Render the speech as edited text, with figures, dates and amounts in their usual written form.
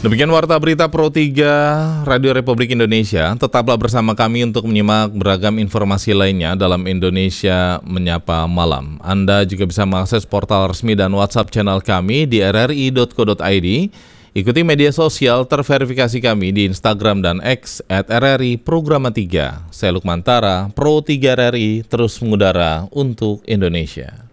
Demikian Warta Berita Pro 3 Radio Republik Indonesia. Tetaplah bersama kami untuk menyimak beragam informasi lainnya dalam Indonesia Menyapa Malam. Anda juga bisa mengakses portal resmi dan WhatsApp channel kami di rri.co.id. Ikuti media sosial terverifikasi kami di Instagram dan X @RRI Programa 3. Saya Lukman Tara, Pro 3 RRI, terus mengudara untuk Indonesia.